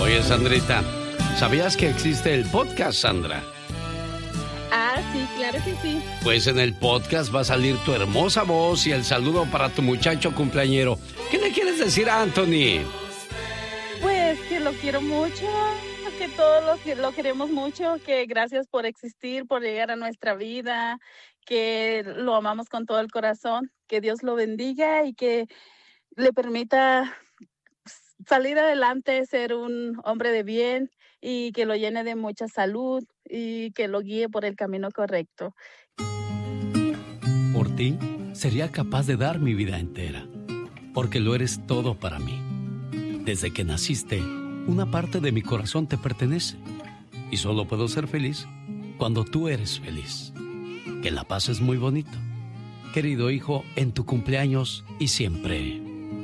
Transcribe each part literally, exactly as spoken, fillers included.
Oye, Sandrita, ¿sabías que existe el podcast, Sandra? Ah, sí, claro que sí. Pues en el podcast va a salir tu hermosa voz y el saludo para tu muchacho cumpleañero. ¿Qué le quieres decir a Anthony? Pues que lo quiero mucho, que todos lo, lo queremos mucho, que gracias por existir, por llegar a nuestra vida, que lo amamos con todo el corazón, que Dios lo bendiga y que le permita salir adelante, ser un hombre de bien y que lo llene de mucha salud y que lo guíe por el camino correcto. Por ti, sería capaz de dar mi vida entera, porque lo eres todo para mí. Desde que naciste, una parte de mi corazón te pertenece y solo puedo ser feliz cuando tú eres feliz. Que la pases muy bonito, querido hijo, en tu cumpleaños y siempre.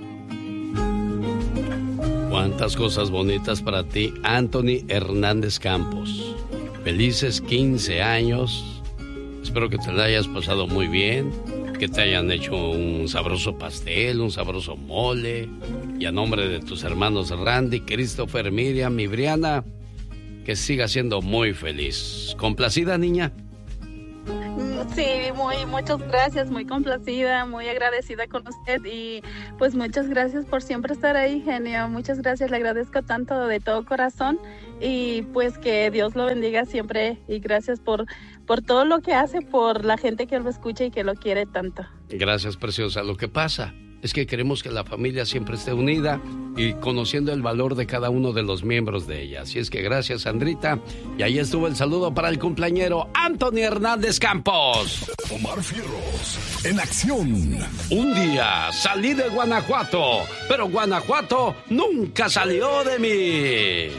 Cuántas cosas bonitas para ti, Anthony Hernández Campos. Felices quince años. Espero que te la hayas pasado muy bien, que te hayan hecho un sabroso pastel, un sabroso mole. Y a nombre de tus hermanos Randy, Christopher, Miriam y Briana, que sigas siendo muy feliz. ¿Complacida, niña? Sí, muy, muchas gracias, muy complacida, muy agradecida con usted y pues muchas gracias por siempre estar ahí, genio. Muchas gracias, le agradezco tanto de todo corazón y pues que Dios lo bendiga siempre y gracias por, por todo lo que hace, por la gente que lo escucha y que lo quiere tanto. Gracias, preciosa. Lo que pasa es que queremos que la familia siempre esté unida y conociendo el valor de cada uno de los miembros de ella. Así es que gracias, Sandrita. Y ahí estuvo el saludo para el cumpleañero Anthony Hernández Campos. Omar Fierros, en acción. Un día salí de Guanajuato, pero Guanajuato nunca salió de mí.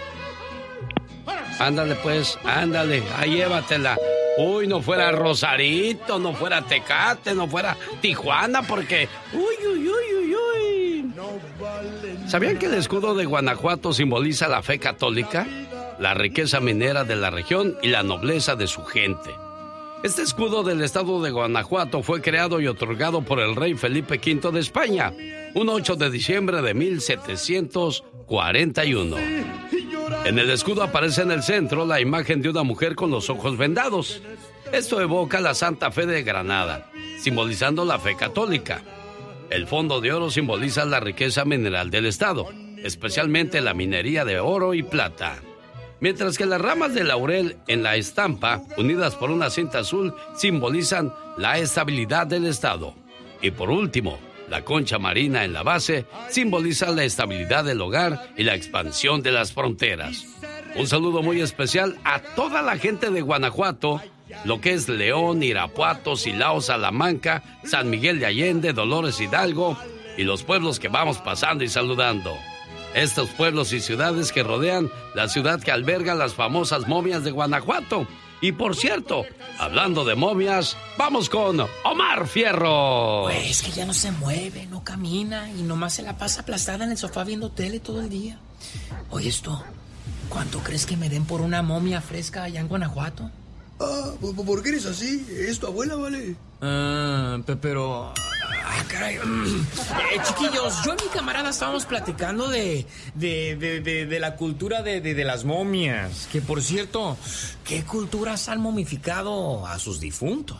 Ándale pues, ándale, ahí llévatela. Uy, no fuera Rosarito, no fuera Tecate, no fuera Tijuana, porque... Uy, uy, uy, uy, uy. ¿Sabían que el escudo de Guanajuato simboliza la fe católica, la riqueza minera de la región y la nobleza de su gente? Este escudo del estado de Guanajuato fue creado y otorgado por el rey Felipe quinto de España, un ocho de diciembre de mil setecientos cuarenta y uno. En el escudo aparece en el centro la imagen de una mujer con los ojos vendados. Esto evoca la Santa Fe de Granada, simbolizando la fe católica. El fondo de oro simboliza la riqueza mineral del estado, especialmente la minería de oro y plata. Mientras que las ramas de laurel en la estampa, unidas por una cinta azul, simbolizan la estabilidad del estado. Y por último, la concha marina en la base simboliza la estabilidad del hogar y la expansión de las fronteras. Un saludo muy especial a toda la gente de Guanajuato, lo que es León, Irapuato, Silao, Salamanca, San Miguel de Allende, Dolores Hidalgo y los pueblos que vamos pasando y saludando. Estos pueblos y ciudades que rodean la ciudad que alberga las famosas momias de Guanajuato. Y por cierto, hablando de momias, vamos con Omar Fierro. Pues que ya no se mueve, no camina y nomás se la pasa aplastada en el sofá viendo tele todo el día. Oye esto, ¿cuánto crees que me den por una momia fresca allá en Guanajuato? Ah, ¿por qué eres así? ¿Es tu abuela, vale? Ah, pero... Ah, caray. Eh, chiquillos, yo y mi camarada estábamos platicando de de, de, de, de la cultura de, de, de las momias. Que, por cierto, ¿qué culturas han momificado a sus difuntos?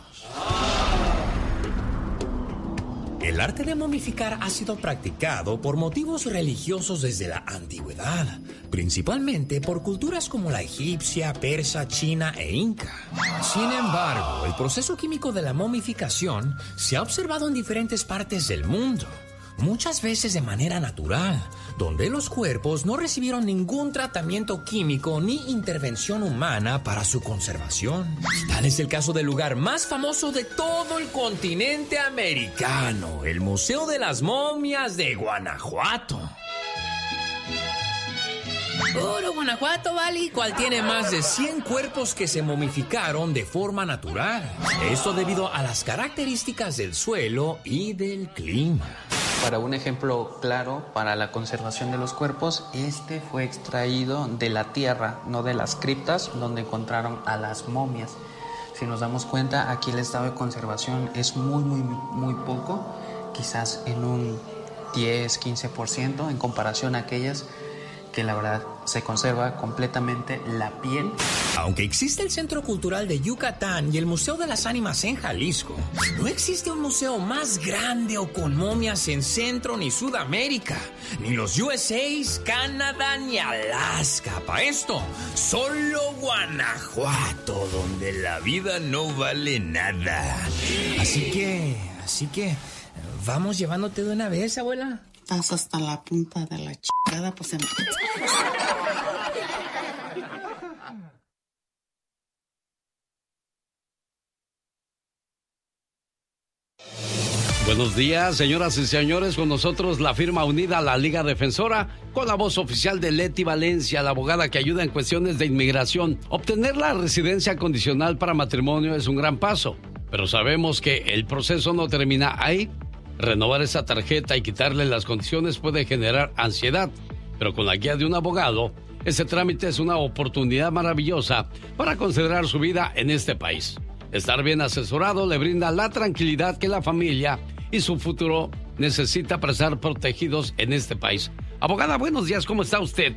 El arte de momificar ha sido practicado por motivos religiosos desde la antigüedad, principalmente por culturas como la egipcia, persa, china e inca. Sin embargo, el proceso químico de la momificación se ha observado en diferentes partes del mundo, muchas veces de manera natural, donde los cuerpos no recibieron ningún tratamiento químico ni intervención humana para su conservación. Tal es el caso del lugar más famoso de todo el continente americano, el Museo de las Momias de Guanajuato. Puro Guanajuato, ¿vale? ¿Cuál tiene más de cien cuerpos que se momificaron de forma natural? Esto debido a las características del suelo y del clima. Para un ejemplo claro para la conservación de los cuerpos, este fue extraído de la tierra, no de las criptas donde encontraron a las momias. Si nos damos cuenta, aquí el estado de conservación es muy, muy, muy poco, quizás en un diez, quince por ciento en comparación a aquellas que la verdad se conserva completamente la piel. Aunque existe el Centro Cultural de Yucatán y el Museo de las Ánimas en Jalisco, no existe un museo más grande o con momias en Centro ni Sudamérica, ni los U S A, Canadá ni Alaska. Para esto, solo Guanajuato, donde la vida no vale nada. Así que, así que, ¿vamos llevándote de una vez, abuela? Estás hasta la punta de la chingada, pues... En... Buenos días, señoras y señores. Con nosotros la firma unida a la Liga Defensora, con la voz oficial de Leti Valencia, la abogada que ayuda en cuestiones de inmigración. Obtener la residencia condicional para matrimonio es un gran paso, pero sabemos que el proceso no termina ahí. Renovar esa tarjeta y quitarle las condiciones puede generar ansiedad, pero con la guía de un abogado, ese trámite es una oportunidad maravillosa para considerar su vida en este país. Estar bien asesorado le brinda la tranquilidad que la familia y su futuro necesita para estar protegidos en este país. Abogada, buenos días, ¿cómo está usted?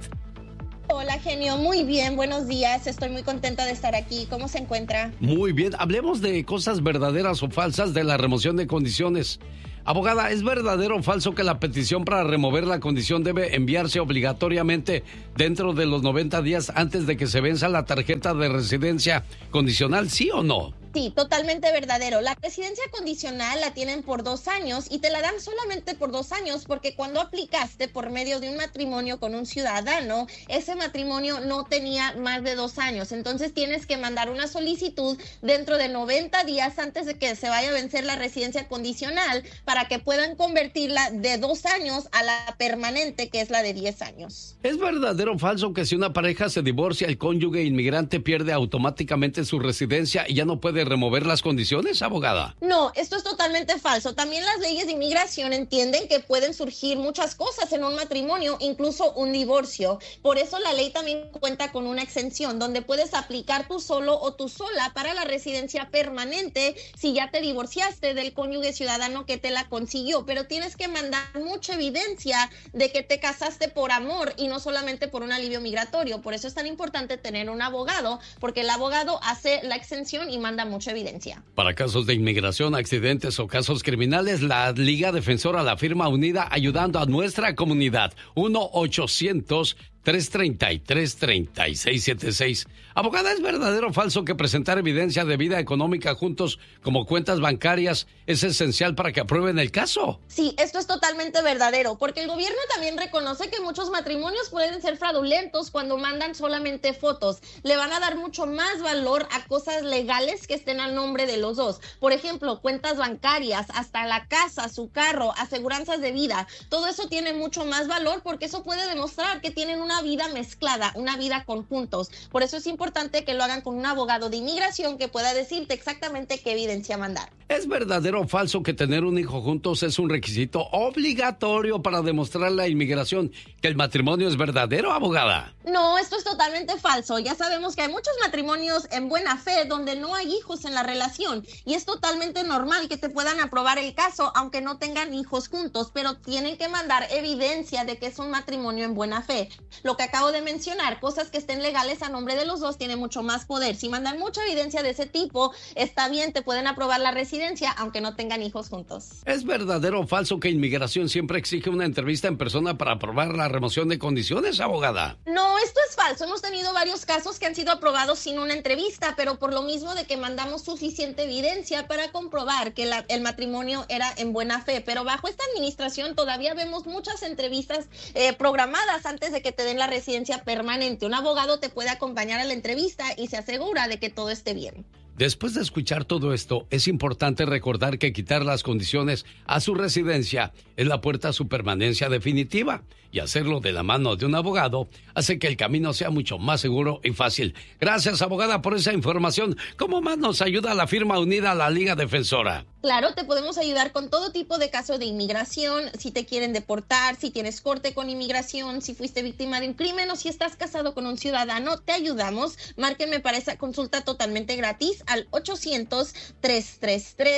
Hola, genio, muy bien, buenos días, estoy muy contenta de estar aquí. ¿Cómo se encuentra? Muy bien, hablemos de cosas verdaderas o falsas de la remoción de condiciones. Abogada, ¿es verdadero o falso que la petición para remover la condición debe enviarse obligatoriamente dentro de los noventa días antes de que se venza la tarjeta de residencia condicional, sí o no? Sí, totalmente verdadero. La residencia condicional la tienen por dos años y te la dan solamente por dos años porque cuando aplicaste por medio de un matrimonio con un ciudadano, ese matrimonio no tenía más de dos años. Entonces tienes que mandar una solicitud dentro de noventa días antes de que se vaya a vencer la residencia condicional para que puedan convertirla de dos años a la permanente, que es la de diez años. ¿Es verdadero o falso que si una pareja se divorcia, el cónyuge inmigrante pierde automáticamente su residencia y ya no puede remover las condiciones, abogada? No, esto es totalmente falso. También las leyes de inmigración entienden que pueden surgir muchas cosas en un matrimonio, incluso un divorcio. Por eso la ley también cuenta con una exención donde puedes aplicar tú solo o tú sola para la residencia permanente si ya te divorciaste del cónyuge ciudadano que te la consiguió, pero tienes que mandar mucha evidencia de que te casaste por amor y no solamente por un alivio migratorio. Por eso es tan importante tener un abogado, porque el abogado hace la exención y manda mucha evidencia. Para casos de inmigración, accidentes o casos criminales, la Liga Defensora, la firma unida, ayudando a nuestra comunidad. uno ochocientos, tres treinta y tres, treinta y seis setenta y seis. Abogada, ¿es verdadero o falso que presentar evidencia de vida económica juntos como cuentas bancarias es esencial para que aprueben el caso? Sí, esto es totalmente verdadero, porque el gobierno también reconoce que muchos matrimonios pueden ser fraudulentos cuando mandan solamente fotos. Le van a dar mucho más valor a cosas legales que estén al nombre de los dos. Por ejemplo, cuentas bancarias, hasta la casa, su carro, aseguranzas de vida. Todo eso tiene mucho más valor porque eso puede demostrar que tienen una vida mezclada, una vida conjuntos. Por eso es importante que lo hagan con un abogado de inmigración que pueda decirte exactamente qué evidencia mandar. ¿Es verdadero o falso que tener un hijo juntos es un requisito obligatorio para demostrar la inmigración que el matrimonio es verdadero, abogada? No, esto es totalmente falso. Ya sabemos que hay muchos matrimonios en buena fe donde no hay hijos en la relación y es totalmente normal que te puedan aprobar el caso aunque no tengan hijos juntos, pero tienen que mandar evidencia de que es un matrimonio en buena fe. Lo que acabo de mencionar, cosas que estén legales a nombre de los dos, tiene mucho más poder. Si mandan mucha evidencia de ese tipo, está bien, te pueden aprobar la residencia aunque no tengan hijos juntos. ¿Es verdadero o falso que inmigración siempre exige una entrevista en persona para aprobar la remoción de condiciones, abogada? No, esto es falso. Hemos tenido varios casos que han sido aprobados sin una entrevista, pero por lo mismo de que mandamos suficiente evidencia para comprobar que la, el matrimonio era en buena fe. Pero bajo esta administración todavía vemos muchas entrevistas eh, programadas antes de que te den la residencia permanente. Un abogado te puede acompañar a la entrevista y se asegura de que todo esté bien. Después de escuchar todo esto, es importante recordar que quitar las condiciones a su residencia es la puerta a su permanencia definitiva, y hacerlo de la mano de un abogado hace que el camino sea mucho más seguro y fácil. Gracias, abogada, por esa información. ¿Cómo más nos ayuda la firma unida a la Liga Defensora? Claro, te podemos ayudar con todo tipo de casos de inmigración, si te quieren deportar, si tienes corte con inmigración, si fuiste víctima de un crimen o si estás casado con un ciudadano, te ayudamos. Márquenme para esa consulta totalmente gratis al ochocientos, tres treinta y tres,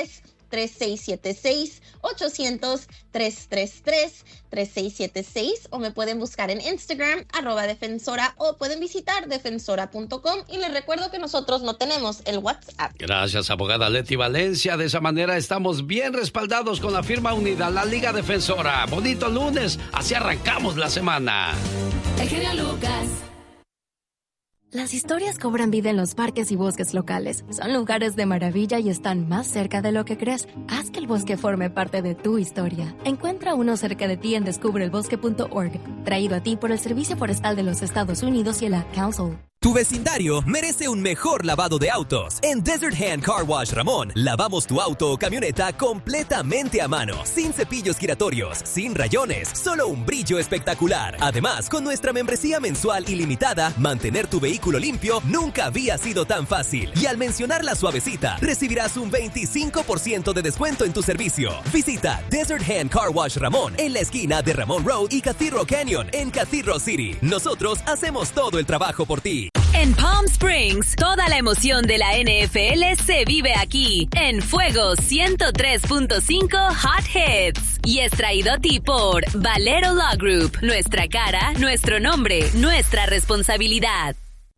tres seis siete seis, ochocientos, trescientos treinta y tres, tres seis siete seis, o me pueden buscar en Instagram, arroba defensora, o pueden visitar defensora punto com, y les recuerdo que nosotros no tenemos el WhatsApp. Gracias, abogada Leti Valencia. De esa manera estamos bien respaldados con la firma unida, la Liga Defensora. Bonito lunes, así arrancamos la semana. El genio Lucas. Las historias cobran vida en los parques y bosques locales. Son lugares de maravilla y están más cerca de lo que crees. Haz que el bosque forme parte de tu historia. Encuentra uno cerca de ti en descubre el bosque punto org. Traído a ti por el Servicio Forestal de los Estados Unidos y el Ad Council. Tu vecindario merece un mejor lavado de autos. En Desert Hand Car Wash Ramón, lavamos tu auto o camioneta completamente a mano, sin cepillos giratorios, sin rayones, solo un brillo espectacular. Además, con nuestra membresía mensual ilimitada, mantener tu vehículo limpio nunca había sido tan fácil. Y al mencionar la suavecita, recibirás un veinticinco por ciento de descuento en tu servicio. Visita Desert Hand Car Wash Ramón en la esquina de Ramón Road y Cathedral Canyon en Cathedral City. Nosotros hacemos todo el trabajo por ti. En Palm Springs, toda la emoción de la N F L se vive aquí, en Fuego ciento tres punto cinco Hot Hits. Y es traído a ti por Valero Law Group. Nuestra cara, nuestro nombre, nuestra responsabilidad.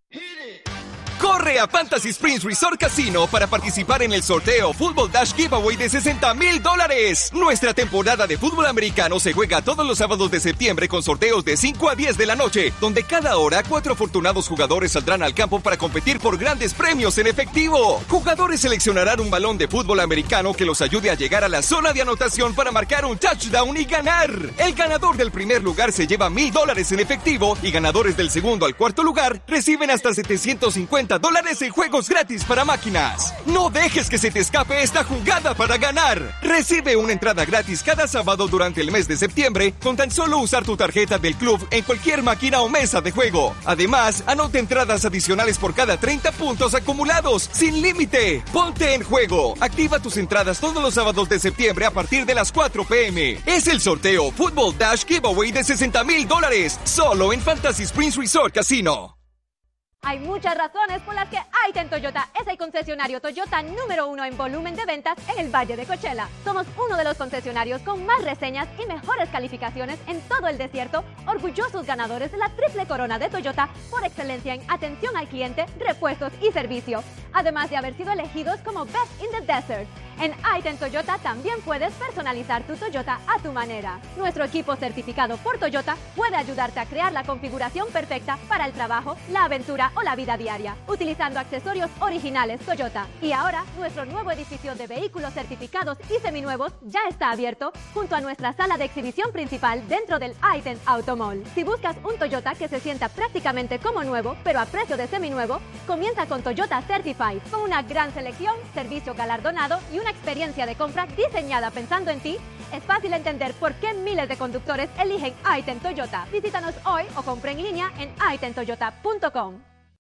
Corre a Fantasy Springs Resort Casino para participar en el sorteo Football Dash Giveaway de sesenta mil dólares. Nuestra temporada de fútbol americano se juega todos los sábados de septiembre con sorteos de cinco a diez de la noche, donde cada hora cuatro afortunados jugadores saldrán al campo para competir por grandes premios en efectivo. Jugadores seleccionarán un balón de fútbol americano que los ayude a llegar a la zona de anotación para marcar un touchdown y ganar. El ganador del primer lugar se lleva mil dólares en efectivo y ganadores del segundo al cuarto lugar reciben hasta setecientos cincuenta dólares en juegos gratis para máquinas. No dejes que se te escape esta jugada para ganar. Recibe una entrada gratis cada sábado durante el mes de septiembre con tan solo usar tu tarjeta del club en cualquier máquina o mesa de juego. Además, anota entradas adicionales por cada treinta puntos acumulados, sin límite. Ponte en juego. Activa tus entradas todos los sábados de septiembre a partir de las cuatro p m Es el sorteo Football Dash Giveaway de sesenta mil dólares, solo en Fantasy Springs Resort Casino. Hay muchas razones por las que Aiten Toyota es el concesionario Toyota número uno en volumen de ventas en el Valle de Coachella. Somos uno de los concesionarios con más reseñas y mejores calificaciones en todo el desierto, orgullosos ganadores de la triple corona de Toyota por excelencia en atención al cliente, repuestos y servicio, además de haber sido elegidos como Best in the Desert. En Aiten Toyota también puedes personalizar tu Toyota a tu manera. Nuestro equipo certificado por Toyota puede ayudarte a crear la configuración perfecta para el trabajo, la aventura o la vida diaria, utilizando accesorios originales Toyota. Y ahora, nuestro nuevo edificio de vehículos certificados y seminuevos ya está abierto junto a nuestra sala de exhibición principal dentro del Aiten Auto Mall. Si buscas un Toyota que se sienta prácticamente como nuevo, pero a precio de seminuevo, comienza con Toyota Certified, con una gran selección, servicio galardonado y una experiencia de compra diseñada pensando en ti. Es fácil entender por qué miles de conductores eligen Aiten Toyota. Visítanos hoy o compra en línea en aiten toyota punto com.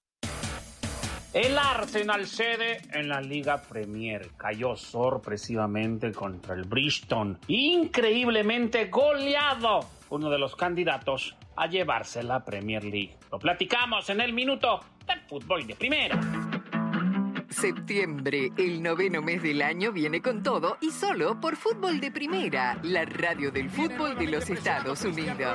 El Arsenal cede en la Liga Premier. Cayó sorpresivamente contra el Bristol. Increíblemente goleado. Uno de los candidatos a llevarse la Premier League. Lo platicamos en el minuto del fútbol de primera. Septiembre, el noveno mes del año, viene con todo y solo por Fútbol de Primera, la radio del fútbol de los Estados Unidos.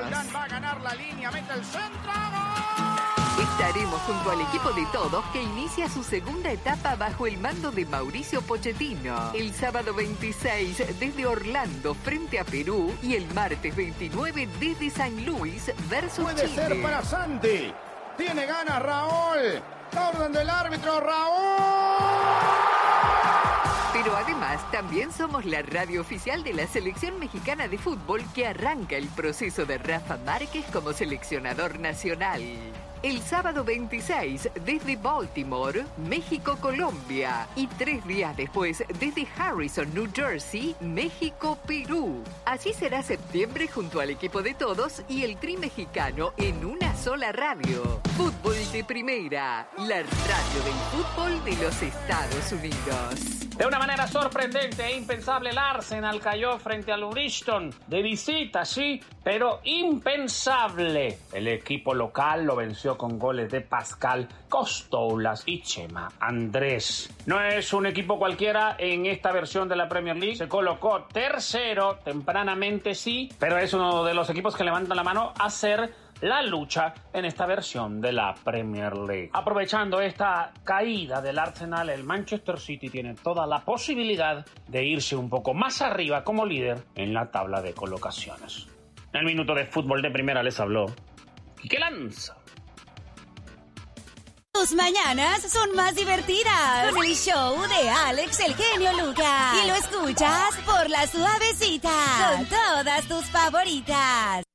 Estaremos junto al equipo de todos que inicia su segunda etapa bajo el mando de Mauricio Pochettino. El sábado veintiséis desde Orlando frente a Perú y el martes veintinueve desde San Luis versus Puede Chile. ser para Santi. Tiene ganas Raúl. La orden del árbitro, Raúl. Pero además también somos la radio oficial de la selección mexicana de fútbol que arranca el proceso de Rafa Márquez como seleccionador nacional. El sábado veintiséis desde Baltimore, México-Colombia. Y tres días después desde Harrison, New Jersey, México-Perú. Así será septiembre junto al equipo de todos y el Tri mexicano en una sola radio. Fútbol de Primera, la radio del fútbol de los Estados Unidos. De una manera sorprendente e impensable, el Arsenal cayó frente al Bristol de visita, sí, pero impensable. El equipo local lo venció con goles de Pascal Costoulas y Chema Andrés. No es un equipo cualquiera en esta versión de la Premier League. Se colocó tercero tempranamente, sí, pero es uno de los equipos que levantan la mano a hacer la lucha en esta versión de la Premier League. Aprovechando esta caída del Arsenal, el Manchester City tiene toda la posibilidad de irse un poco más arriba como líder en la tabla de colocaciones. En el minuto de fútbol de primera les habló Quique Lanza. Tus mañanas son más divertidas con el show de Alex el Genio Lucas. Y lo escuchas por La Suavecita con todas tus favoritas.